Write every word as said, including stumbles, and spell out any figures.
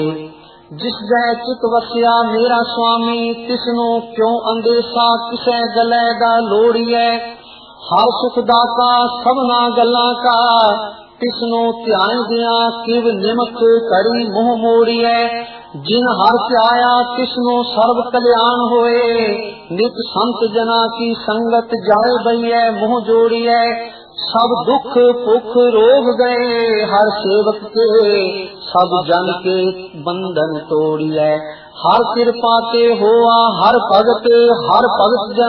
जिस जय चित वसिया मेरा स्वामी, तिसनु क्यों अंदेशा किसे गले दा लोड़िए। हर सुख दाता सबना गल्ला का, तिसनु ध्यान दिया किव निमक करी मुँह मोड़िए। जिन हर आया तिसनु सर्व कल्याण होए, नित संत जना की संगत जाए बइए मुँह जोड़िए। सब दुख पुख रोग गए हर सेवक के, सब जन के बंधन तोड़िए। हर कृपा ते होआ हर भगत, हर भगत जन